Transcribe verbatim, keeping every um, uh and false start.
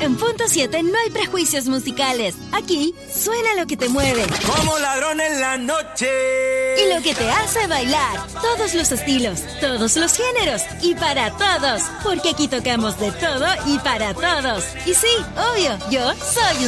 En Punto siete no hay prejuicios musicales. Aquí suena lo que te mueve. Como ladrón en la noche. Y lo que te hace bailar. Todos los estilos, todos los géneros y para todos. Porque aquí tocamos de todo y para todos. Y sí, obvio, yo soy un